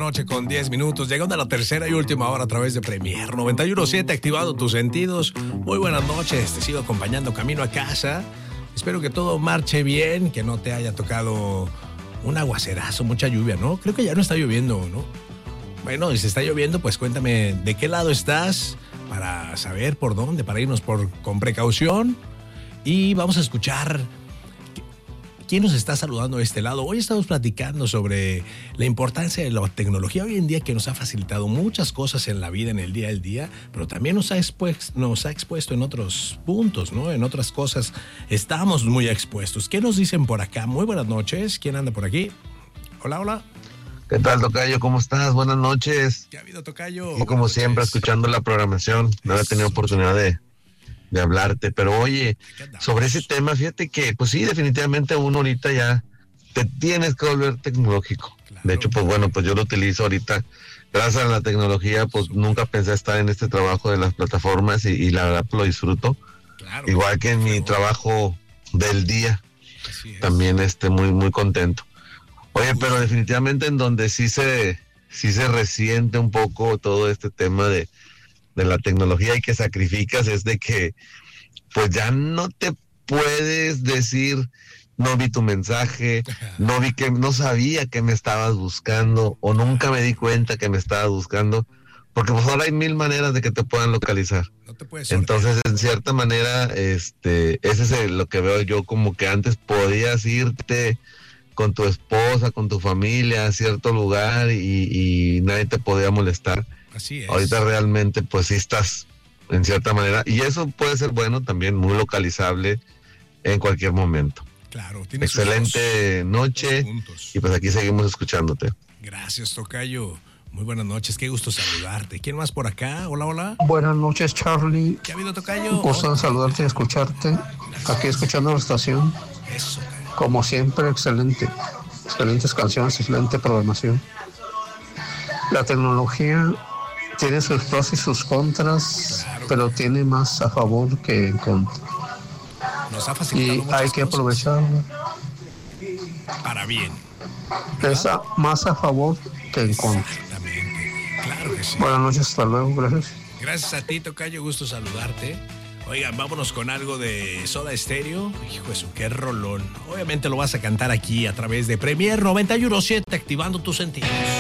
noche con 10 minutos, llegando a la tercera y última hora a través de Premier 91.7, activado tus sentidos. Muy buenas noches, te sigo acompañando camino a casa. Espero que todo marche bien, que no te haya tocado un aguacerazo, mucha lluvia, ¿no? Creo que ya no está lloviendo, ¿no? Bueno, si está lloviendo, pues cuéntame de qué lado estás para saber por dónde, para irnos con precaución. Y vamos a escuchar quién nos está saludando de este lado. Hoy estamos platicando sobre la importancia de la tecnología hoy en día, que nos ha facilitado muchas cosas en la vida, en el día al día, pero también nos ha expuesto en otros puntos, ¿no? En otras cosas estamos muy expuestos. ¿Qué nos dicen por acá? Muy buenas noches. ¿Quién anda por aquí? Hola, hola. ¿Qué tal, tocayo? ¿Cómo estás? Buenas noches. ¿Qué ha habido, tocayo? Y como siempre, escuchando la programación. No había tenido oportunidad de hablarte, pero oye, sobre ese tema, fíjate que, pues sí, definitivamente uno ahorita ya te tienes que volver tecnológico. Claro. De hecho, pues bueno, pues yo lo utilizo ahorita. Gracias a la tecnología, pues nunca pensé estar en este trabajo de las plataformas y la verdad pues, lo disfruto. Claro, igual que en mi trabajo del día. También muy, muy contento. Oye, pero definitivamente en donde sí se resiente un poco todo este tema de la tecnología y que sacrificas es de que pues ya no te puedes decir no vi tu mensaje, no sabía que me estabas buscando o nunca me di cuenta que me estabas buscando, porque pues ahora hay 1000 maneras de que te puedan localizar. No te puedes Entonces, en cierta manera, ese es lo que veo yo, como que antes podías irte con tu esposa, con tu familia a cierto lugar y nadie te podía molestar. Así es. Ahorita realmente pues sí estás en cierta manera y eso puede ser bueno también, muy localizable en cualquier momento. Claro, tienes excelente noche y pues aquí seguimos escuchándote. Gracias, tocayo. Muy buenas noches, qué gusto saludarte. ¿Quién más por acá? Hola, hola. Buenas noches, Charlie. ¿Qué ha habido, tocayo? Gusto de saludarte y escucharte. Aquí escuchando la estación. Eso. Como siempre, excelente. Excelentes canciones, excelente programación. La tecnología tiene sus pros y sus contras, claro, pero tiene más a favor que en contra. Nos ha facilitado y hay que aprovecharla. Para bien. Esa más a favor que en contra. Exactamente. Claro que sí. Buenas noches, hasta luego, gracias. Gracias a ti, tocayo, gusto saludarte. Oigan, vámonos con algo de Soda Stereo. Hijo de su, qué rolón. Obviamente lo vas a cantar aquí a través de Premier 91.7, activando tus sentidos.